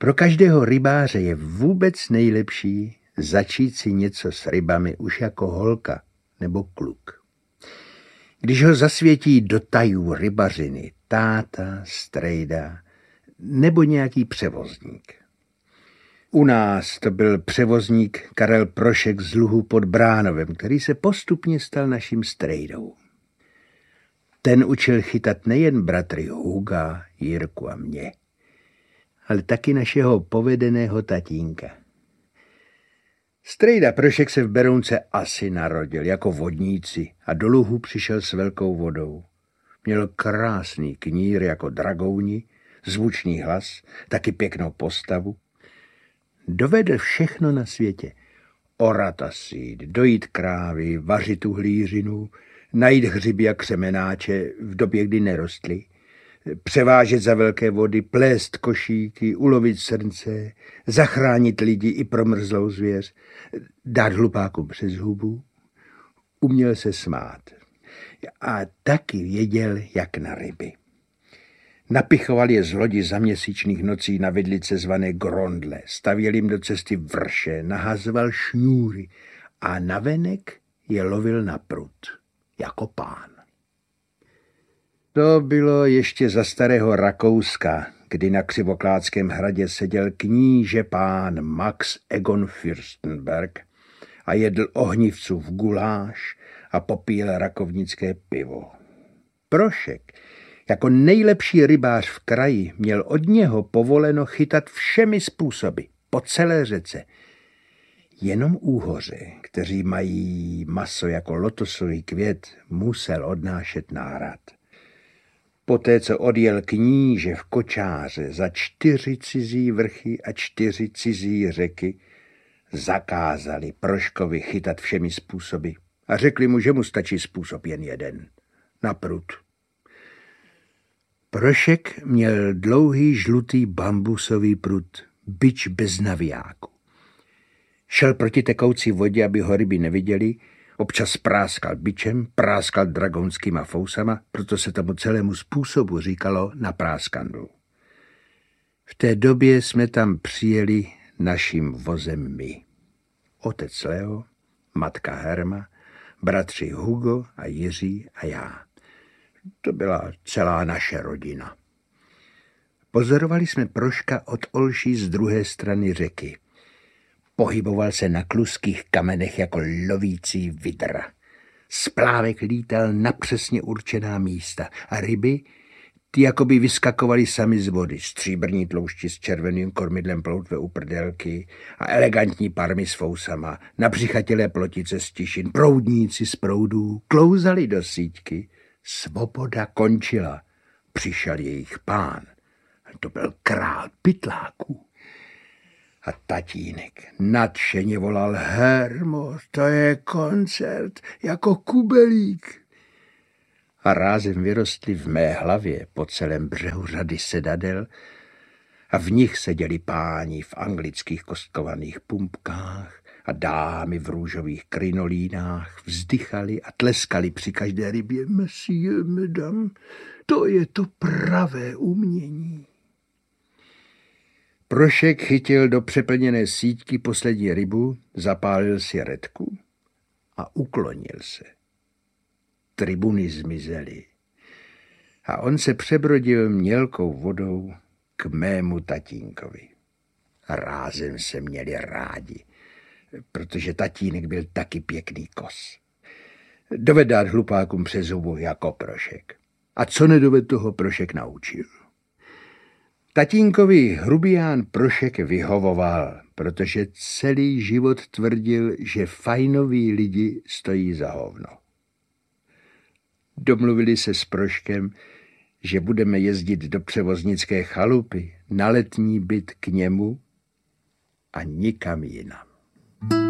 Pro každého rybáře je vůbec nejlepší začít si něco s rybami už jako holka nebo kluk. Když ho zasvětí do tajů rybařiny táta, strejda nebo nějaký převozník. U nás to byl převozník Karel Prošek z Luhu pod Bránovem, který se postupně stal naším strejdou. Ten učil chytat nejen bratry Huga, Jirku a mě, ale taky našeho povedeného tatínka. Strejda Prošek se v Berounce asi narodil jako vodníci a do Luhu přišel s velkou vodou. Měl krásný knír jako dragouni, zvučný hlas, taky pěknou postavu. Dovedl všechno na světě. Orat a sít, dojít krávy, vařit uhlířinu, najít hřiby a křemenáče v době, kdy nerostly, převážet za velké vody, plést košíky, ulovit srnce, zachránit lidi i promrzlou zvěř, dát hlupákům přes hubu. Uměl se smát a taky věděl, jak na ryby. Napichoval je z lodi za měsíčných nocí na vidlice zvané grondle, stavěl jim do cesty vrše, nahazoval šňůry a navenek je lovil na prut, jako pán. To bylo ještě za starého Rakouska, kdy na Křivoklátském hradě seděl kníže pán Max Egon Fürstenberg a jedl ohnivcův guláš a popíjel rakovnické pivo. Prošek jako nejlepší rybář v kraji měl od něho povoleno chytat všemi způsoby, po celé řece. Jenom úhoři, kteří mají maso jako lotosový květ, musel odnášet nárad. Poté, co odjel kníže v kočáře za 4 cizí vrchy a 4 cizí řeky, zakázali Proškovi chytat všemi způsoby a řekli mu, že mu stačí způsob jen jeden, na prut. Prošek měl dlouhý žlutý bambusový prut, bič bez navijáku. Šel proti tekoucí vodě, aby ho ryby neviděli, občas práskal bičem, práskal dragonskýma fousama, proto se tomu celému způsobu říkalo na práskandlu. V té době jsme tam přijeli naším vozem my. Otec Leo, matka Herma, bratři Hugo a Jiří a já. To byla celá naše rodina. Pozorovali jsme Proška od Olší z druhé strany řeky. Pohyboval se na kluských kamenech jako lovící vydra. Z plávek lítal na přesně určená místa a ryby, ty jakoby vyskakovaly sami z vody. Stříbrní tloušti s červeným kormidlem ploutve u prdelky a elegantní parmy s fousama, napřichatělé plotice z tišin, proudníci z proudů, klouzali do síťky. Svoboda končila. Přišel jejich pán. To byl král pytláků. A tatínek nadšeně volal: Hermo, to je koncert jako Kubelík. A rázem vyrostly v mé hlavě po celém břehu řady sedadel a v nich seděli páni v anglických kostkovaných pumpkách a dámy v růžových krinolínách vzdychali a tleskali při každé rybě. Monsieur, madame, to je to pravé umění. Prošek chytil do přeplněné síťky poslední rybu, zapálil si redku a uklonil se. Tribuny zmizely a on se přebrodil mělkou vodou k mému tatínkovi. Rázem se měli rádi, protože tatínek byl taky pěkný kos. Doved dát hlupákům přes hubu jako Prošek. A co nedoved, toho Prošek naučil. Tatínkovi hrubián Prošek vyhovoval, protože celý život tvrdil, že fajnoví lidi stojí za hovno. Domluvili se s Proškem, že budeme jezdit do převoznické chalupy na letní byt k němu a nikam jinam.